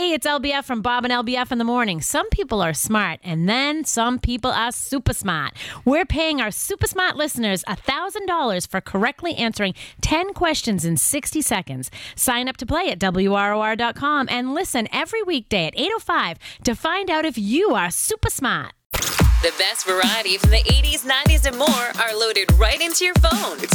Hey, it's LBF from Bob and LBF in the morning. Some people are smart, and then some people are super smart. We're paying our super smart listeners $1,000 for correctly answering 10 questions in 60 seconds. Sign up to play at WROR.com and listen every weekday at 8:05 to find out if you are super smart. The best variety from the 80s, 90s, and more are loaded right into your phone.